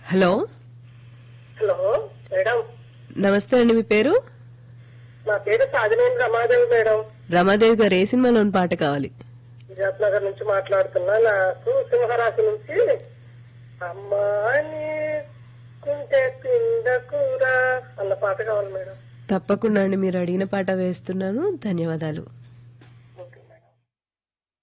Hello hello madam, నమస్తే అండి, మీ పేరు? నా పేరు సాధనేని రమాదేవి మేడం. రమాదేవి గారు ఏ సినిమాలోని పాట కావాలి? విజాత్ నగర్ నుంచి మాట్లాడుతున్నా. నాకు సింహరాశి నుంచి అమ్మాని కుంటే పిండకూర అన్న పాట కావాలి మేడం. తప్పకుండా అండి, మీరు అడిగిన పాట వేస్తున్నాను. ధన్యవాదాలు.